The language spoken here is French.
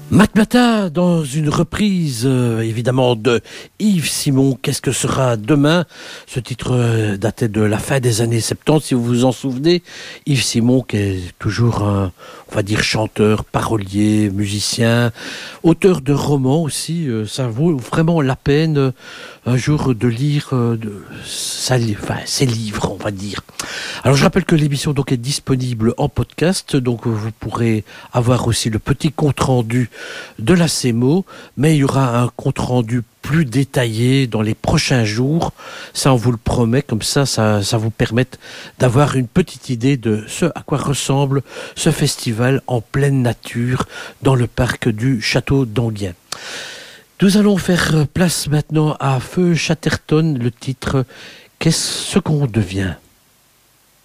Matmata dans une reprise évidemment de Yves Simon, Qu'est-ce que sera demain? Ce titre datait de la fin des années 70, si vous vous en souvenez. Yves Simon qui est toujours un, on va dire, chanteur, parolier, musicien, auteur de romans aussi. Ça vaut vraiment la peine un jour de lire ses livres, on va dire. Alors je rappelle que l'émission donc est disponible en podcast, donc vous pourrez avoir aussi le petit compte rendu de la CEMO, mais il y aura un compte rendu plus détaillé dans les prochains jours. Ça, on vous le promet, comme ça vous permet d'avoir une petite idée de ce à quoi ressemble ce festival en pleine nature dans le parc du Château d'Enghien. Nous allons faire place maintenant à Feu Chatterton, le titre « Qu'est-ce qu'on devient ?»